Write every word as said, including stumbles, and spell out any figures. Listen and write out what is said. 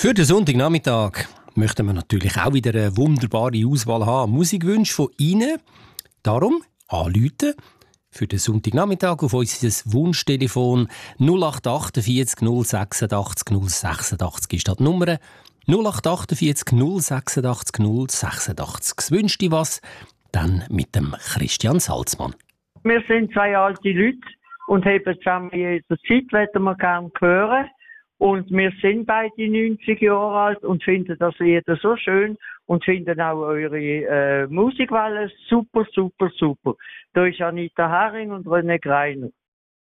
Für den Sonntagnachmittag möchten wir natürlich auch wieder eine wunderbare Auswahl haben. Musikwünsche von Ihnen. Darum anrufen für den Sonntagnachmittag auf unser Wunschtelefon null acht achtundvierzig null sechsundachtzig null sechsundachtzig ist die Nummer. null acht achtundvierzig null sechsundachtzig null sechsundachtzig. Wünscht ihr was? Dann mit dem Christian Salzmann. Wir sind zwei alte Leute und haben zusammen jederzeit, wollen wir gerne hören. Und wir sind beide neunzig Jahre alt und finden das Lieder so schön und finden auch eure äh, Musikwelle super, super, super. Da ist Anita Haring und René Greiner.